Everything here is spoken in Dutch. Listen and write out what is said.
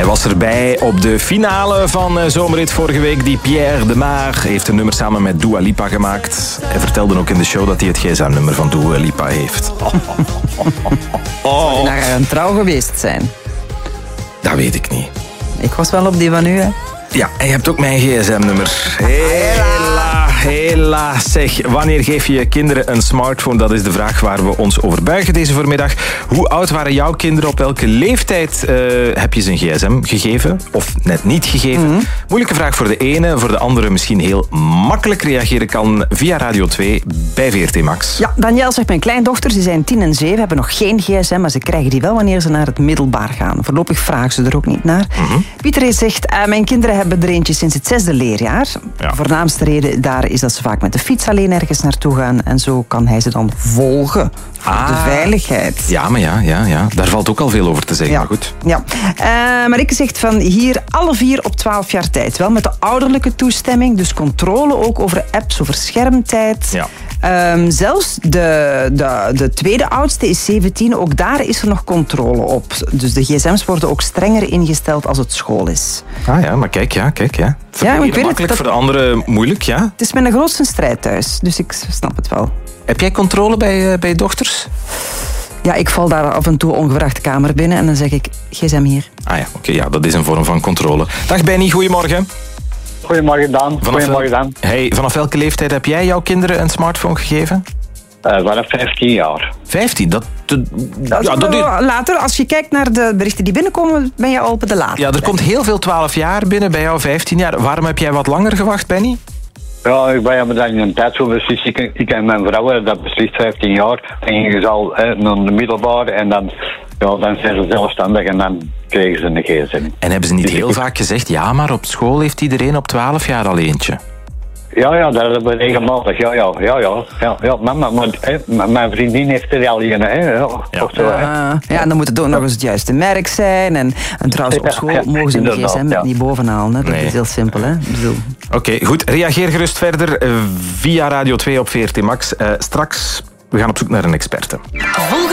Hij was erbij op de finale van Zomerrit vorige week. Die Pierre de Maar heeft een nummer samen met Dua Lipa gemaakt. Hij vertelde ook in de show dat hij het gsm-nummer van Dua Lipa heeft. Zou je naar een trouw geweest zijn? Dat weet ik niet. Ik was wel op die van u, hè? Ja, en je hebt ook mijn gsm-nummer. Helaas zeg. Wanneer geef je je kinderen een smartphone? Dat is de vraag waar we ons over buigen deze voormiddag. Hoe oud waren jouw kinderen? Op welke leeftijd heb je ze een gsm gegeven? Of net niet gegeven? Moeilijke vraag voor de ene. Voor de andere misschien heel makkelijk reageren kan via Radio 2 bij VRT Max. Ja, Daniel zegt, mijn kleindochters, die zijn 10 en 7, hebben nog geen gsm, maar ze krijgen die wel wanneer ze naar het middelbaar gaan. Voorlopig vragen ze er ook niet naar. Pieter zegt, mijn kinderen hebben er eentje sinds het 6e leerjaar. Ja. De voornaamste reden daar is dat ze vaak met de fiets alleen ergens naartoe gaan en zo kan hij ze dan volgen. Voor de veiligheid. Ja, maar ja. Daar valt ook al veel over te zeggen. Maar goed. Ja. Marieke zegt van hier alle 4 op 12 jaar tijd. Wel met de ouderlijke toestemming. Dus controle ook over apps, over schermtijd. Ja. Zelfs de tweede oudste is 17. Ook daar is er nog controle op. Dus de gsm's worden ook strenger ingesteld als het school is. Ah ja, maar kijk. Voor de maar ene ik weet makkelijk, het, voor de andere moeilijk, ja. Het is mijn grootste strijd thuis. Dus ik snap het wel. Heb jij controle bij je dochters? Ja, ik val daar af en toe ongevraagd de kamer binnen en dan zeg ik, gsm hier. Ah ja, oké, dat is een vorm van controle. Dag Benny, goedemorgen. Goedemorgen Dan. Hey, vanaf welke leeftijd heb jij jouw kinderen een smartphone gegeven? Vanaf 15 jaar. 15? Later, als je kijkt naar de berichten die binnenkomen, ben je al op de late. Ja, er komt heel veel 12 jaar binnen, bij jou 15 jaar. Waarom heb jij wat langer gewacht, Benny? Ja, ik ben dan in een tijd zo beslist. Ik en mijn vrouw, dat beslist 15 jaar. Dan gingen ze al naar de middelbare en dan zijn ze zelfstandig en dan kregen ze een gsm. En hebben ze niet heel vaak gezegd, ja, maar op school heeft iedereen op 12 jaar al eentje? Ja, dat hebben we regelmatig. Ja, mama, maar mijn vriendin heeft er al een, hè. En dan moet het ook nog eens het juiste merk zijn. En trouwens, op school mogen ze een gsm niet bovenhalen. Hè. Dat is heel simpel, hè. Oké, goed. Reageer gerust verder via Radio 2 op VRT Max. Straks, we gaan op zoek naar een experte.